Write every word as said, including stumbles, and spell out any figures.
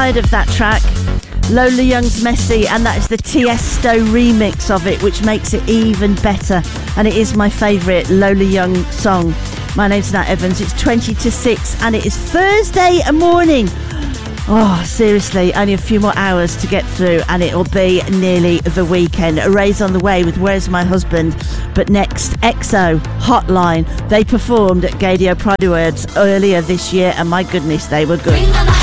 side of that track, Lola Young's Messy, and that is the Tiesto remix of it, which makes it even better. And it is my favourite Lola Young song. My name's Nat Evans. It's twenty to six, and it is Thursday morning. Oh, seriously, only a few more hours to get through, and it'll be nearly the weekend. Ray's on the way with Where's My Husband? But next, X O, Hotline. They performed at Gaydio Pride Awards earlier this year, and my goodness, they were good.